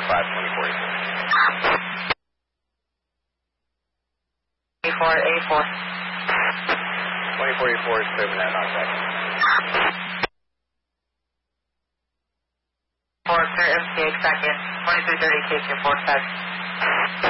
A4. 2484 is clear for that contact. 4 clear MCA second, 2330 KQ 45.